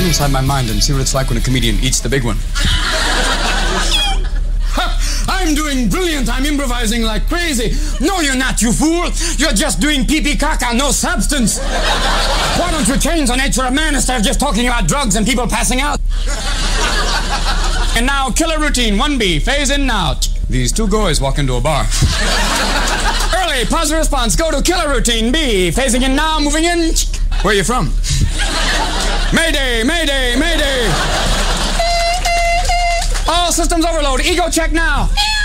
inside my mind and see what it's like when a comedian eats the big one. I'm doing brilliant. I'm improvising like crazy. No, you're not, you fool. You're just doing pee-pee caca, no substance. Why don't you change the nature of man instead of just talking about drugs and people passing out? And now, killer routine 1B. Phase in now. These two guys walk into a bar. Early, positive response. Go to killer routine B. Phasing in now, moving in. Where are you from? Mayday, mayday, mayday. All systems overload. Ego check now.